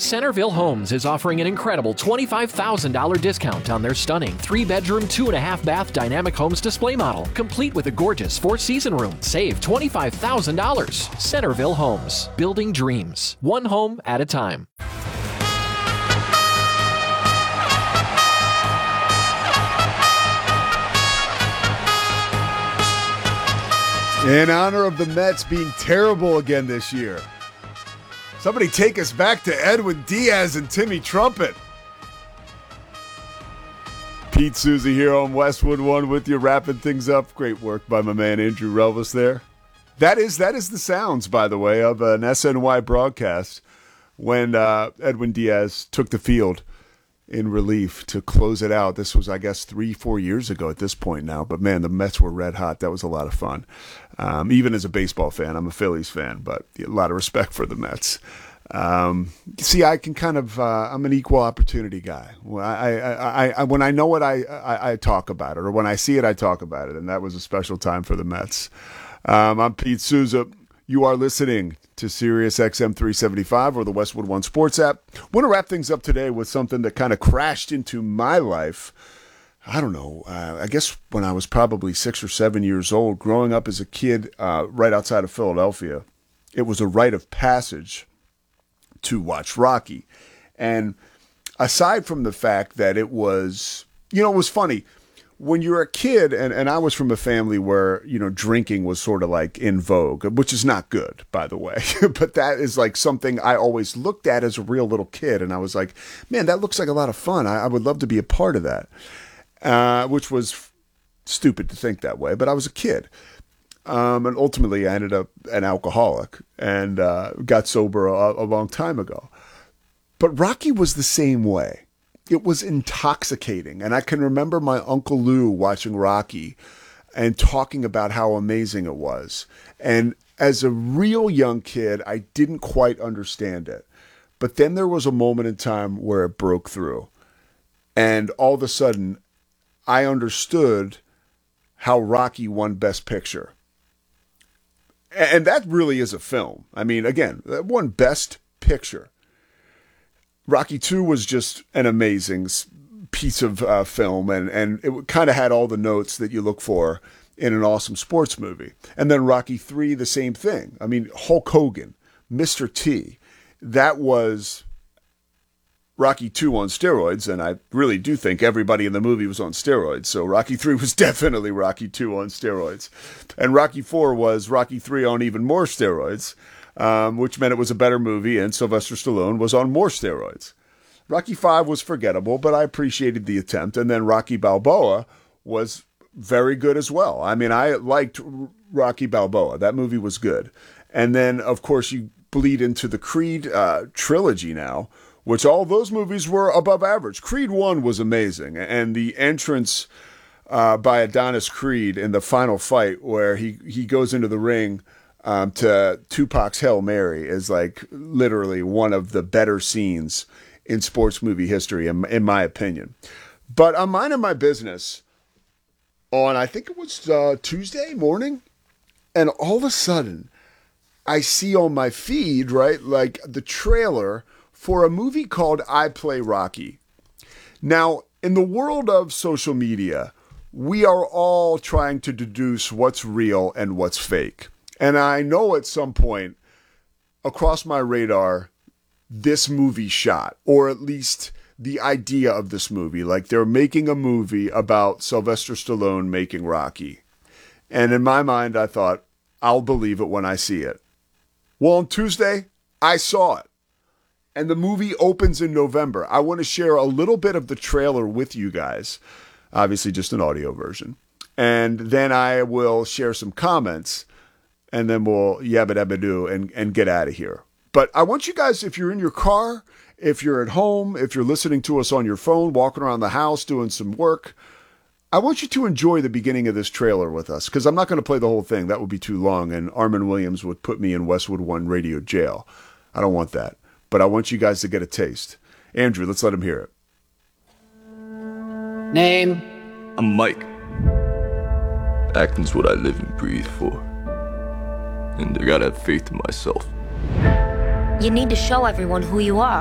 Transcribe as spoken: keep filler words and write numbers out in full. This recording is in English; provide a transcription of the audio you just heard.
Centerville Homes is offering an incredible twenty-five thousand dollars discount on their stunning three-bedroom, two-and-a-half-bath Dynamic Homes display model, complete with a gorgeous four-season room. Save twenty-five thousand dollars. Centerville Homes, building dreams, one home at a time. In honor of the Mets being terrible again this year, somebody take us back to Edwin Diaz and Timmy Trumpet. Pete Souza here on Westwood One with you, wrapping things up. Great work by my man Andrew Relvis there. That is that is the sounds, by the way, of an S N Y broadcast when uh, Edwin Diaz took the field in relief to close it out. This was, I guess, three, four years ago at this point now. But, man, the Mets were red hot. That was a lot of fun. Um, even as a baseball fan, I'm a Phillies fan, but a lot of respect for the Mets. Um, see, I can kind of, uh, I'm an equal opportunity guy. When I, I, I, when I know it, I, I, I talk about it, or when I see it, I talk about it. And that was a special time for the Mets. Um, I'm Pete Souza. You are listening to Sirius X M three seventy-five or the Westwood One Sports app. I want to wrap things up today with something that kind of crashed into my life. I don't know, uh, I guess when I was probably six or seven years old, growing up as a kid uh, right outside of Philadelphia, it was a rite of passage to watch Rocky. And aside from the fact that it was, you know, it was funny. When you're a kid, and, and I was from a family where, you know, drinking was sort of like in vogue, which is not good, by the way. But that is like something I always looked at as a real little kid. And I was like, man, that looks like a lot of fun. I, I would love to be a part of that, uh, which was f- stupid to think that way. But I was a kid. Um, and ultimately, I ended up an alcoholic and uh, got sober a, a long time ago. But Rocky was the same way. It was intoxicating. And I can remember my Uncle Lou watching Rocky and talking about how amazing it was. And as a real young kid, I didn't quite understand it. But then there was a moment in time where it broke through. And all of a sudden, I understood how Rocky won Best Picture. And that really is a film. I mean, again, that won Best Picture. Rocky two was just an amazing piece of uh, film, and, and it kind of had all the notes that you look for in an awesome sports movie. And then Rocky three, the same thing. I mean, Hulk Hogan, Mister T, that was Rocky two on steroids, and I really do think everybody in the movie was on steroids. So Rocky three was definitely Rocky two on steroids. And Rocky four was Rocky three on even more steroids. Um, which meant it was a better movie, and Sylvester Stallone was on more steroids. Rocky five was forgettable, but I appreciated the attempt. And then Rocky Balboa was very good as well. I mean, I liked Rocky Balboa. That movie was good. And then, of course, you bleed into the Creed uh, trilogy now, which all those movies were above average. Creed one was amazing, and the entrance uh, by Adonis Creed in the final fight where he, he goes into the ring Um, to Tupac's Hail Mary is like literally one of the better scenes in sports movie history, in, in my opinion. But I'm minding my business on, I think it was uh, Tuesday morning, and all of a sudden I see on my feed, right, like the trailer for a movie called I Play Rocky. Now, in the world of social media, we are all trying to deduce what's real and what's fake. And I know at some point across my radar, this movie shot, or at least the idea of this movie. Like they're making a movie about Sylvester Stallone making Rocky. And in my mind, I thought, I'll believe it when I see it. Well, on Tuesday, I saw it. And the movie opens in November. I want to share a little bit of the trailer with you guys. Obviously, just an audio version. And then I will share some comments. And then we'll yabba dabba do and, and get out of here. But I want you guys, if you're in your car, if you're at home, if you're listening to us on your phone, walking around the house, doing some work, I want you to enjoy the beginning of this trailer with us, because I'm not going to play the whole thing. That would be too long, and Armin Williams would put me in Westwood One radio jail. I don't want that. But I want you guys to get a taste. Andrew, let's let him hear it. Name? I'm Mike. Acting's what I live and breathe for. And I gotta have faith in myself. You need to show everyone who you are.